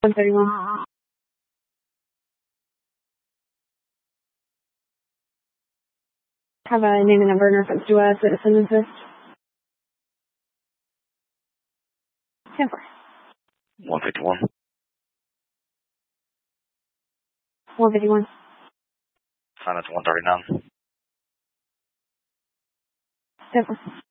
131. Have a name and number in reference to a citizen assist. 10-4. 151. 151. Silence 139. 10-4.